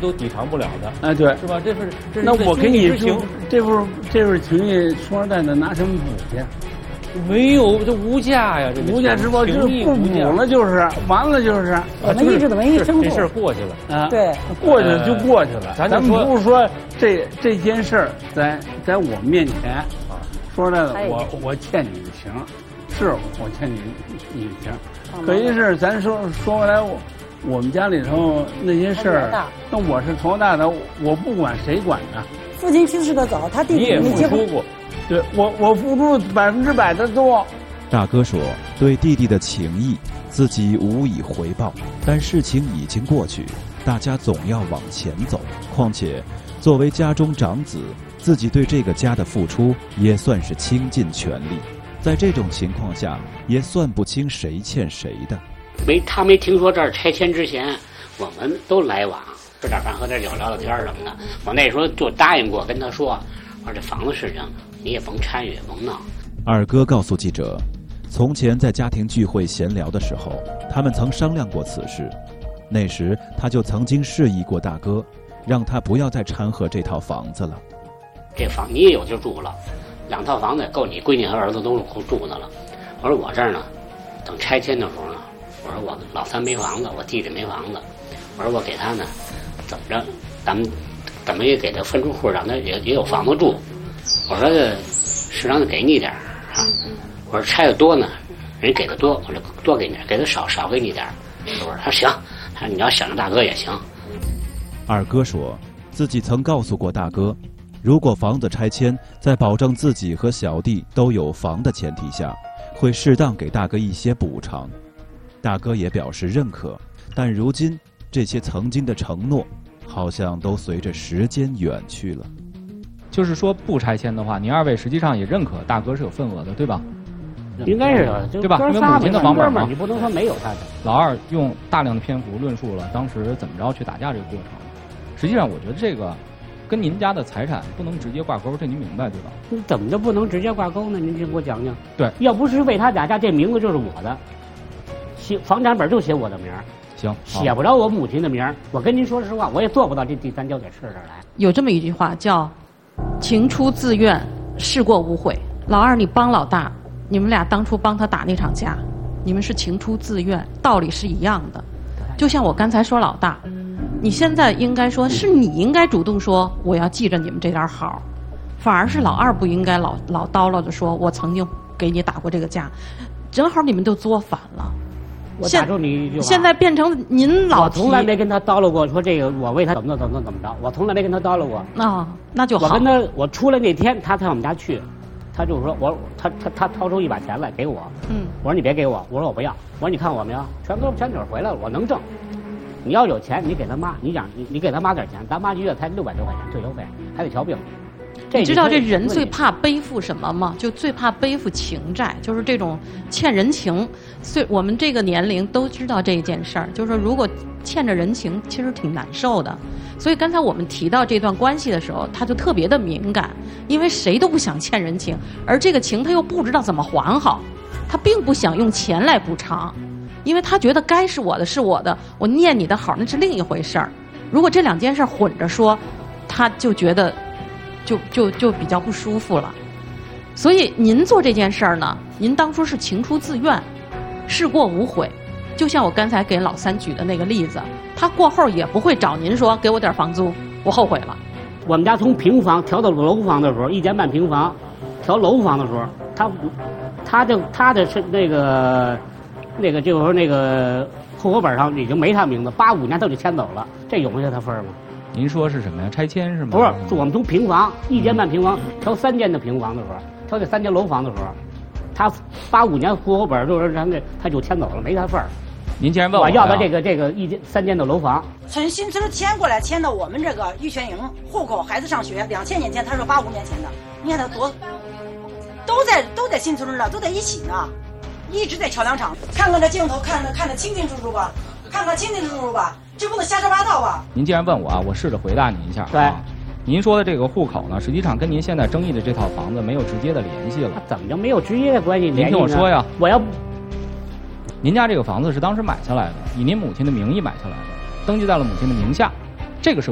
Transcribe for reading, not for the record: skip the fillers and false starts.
都抵偿不了的。 哎，对， 是吧？这是那我给你情， 这份情谊，说实在的，拿什么补去？ 没有，这无价呀！这无价之宝就是不补了，就是完了，就是。 我们一直都没生过。 这事儿过去了啊，对， 过去了就过去了。 咱不是说这件事儿在我面前啊，说实在的，我欠你的情，是我欠你的情。可一是咱说回来，我们家里头那些事儿，那我是从大的，我不管谁管的。 父亲去世的早，他弟弟没结婚过。 对我付出100%的多。 大哥说，对弟弟的情谊自己无以回报，但事情已经过去，大家总要往前走。况且，作为家中长子，自己对这个家的付出也算是倾尽全力。在这种情况下，也算不清谁欠谁的。 他没听说这儿拆迁之前，我们都来往，吃点饭、喝点酒、聊聊天什么的。我那时候就答应过跟他说，我说这房子事情你也甭参与，甭闹。 二哥告诉记者，从前在家庭聚会闲聊的时候，他们曾商量过此事。那时他就曾经示意过大哥，让他不要再掺和这套房子了。 这房你也有地住了，2套房子够你闺女和儿子都住的了。我说我这儿呢，等拆迁的时候呢，我说我老三没房子，我弟弟没房子，我说我给他呢，怎么着，咱们怎么也给他分出户，让他也有房子住。我说适当的给你点啊，我说拆的多呢，人给的多，我说多给你点，给的少给你点。我说他行，他说你要想着大哥也行。 二哥说自己曾告诉过大哥，如果房子拆迁，在保证自己和小弟都有房的前提下，会适当给大哥一些补偿。大哥也表示认可，但如今这些曾经的承诺好像都随着时间远去了。 就是说不拆迁的话，您二位实际上也认可大哥是有份额的，对吧？ 应该是对吧？因为母亲的房本嘛， 你不能说没有他的。 老二用大量的篇幅论述了当时怎么着去打架这个过程。实际上，我觉得这个跟您家的财产不能直接挂钩，这您明白对吧？ 你怎么就不能直接挂钩呢？您给我讲讲。 对， 要不是为他打架，这名字就是我的，房产本就写我的名儿。 行， 写不着我母亲的名儿。我跟您说实话，我也做不到这第三交给事这儿来。 有这么一句话叫“情出自愿，事过无悔”。老二，你帮老大，你们俩当初帮他打那场架，你们是情出自愿，道理是一样的。就像我刚才说老大，你现在应该说是你应该主动说我要记着你们这点好，反而是老二不应该老叨唠着说我曾经给你打过这个架，正好你们都作反了。 我打住你一句话， 现在变成您老提。 我从来没跟他叨唠过，说这个我为他怎么着，我从来没跟他叨唠过。 那就好。 我跟他，我出来那天，他到我们家去，他就说他掏出一把钱来给我。我说你别给我，我说我不要。我说你看我没有，全底回来了，我能挣。你要有钱，你给他妈，你给他妈点钱，咱妈一月才600多块钱退休费，还得瞧病。 你知道这人最怕背负什么吗？就最怕背负情债，就是这种欠人情。所以我们这个年龄都知道这件事儿，就是说如果欠着人情，其实挺难受的。所以刚才我们提到这段关系的时候，他就特别的敏感，因为谁都不想欠人情，而这个情他又不知道怎么还好，他并不想用钱来补偿，因为他觉得该是我的是我的，我念你的好那是另一回事儿。如果这2件事混着说，他就觉得就比较不舒服了。所以您做这件事儿呢，您当初是情出自愿，事过无悔。就像我刚才给老三举的那个例子，他过后也不会找您说给我点房租，我后悔了。 我们家从平房调到楼房的时候，1间半平房，调楼房的时候，他的是那个就是说那个户口本上已经没他名字，85年他就迁走了，这有没有他份儿吗？ 您说是什么呀？拆迁是吗？ 不是，是我们从平房1间半平房调3间的平房的时候，调这3间楼房的时候，他85年户口本就是他就迁走了，没他份儿。 您既然问我要的这个3间的楼房， 从新村迁过来，迁到我们这个玉泉营，户口孩子上学，2000年前，他说85年前的，你看他多，都在新村了，都在一起呢，一直在桥梁厂，看看这镜头，看得清清楚楚吧，这不能瞎说八道吧？ 您既然问我啊，我试着回答您一下。 对， 您说的这个户口呢，实际上跟您现在争议的这套房子没有直接的联系了。 怎么就没有直接的关系？ 您听我说呀，您家这个房子是当时买下来的，以您母亲的名义买下来的，登记在了母亲的名下，这个是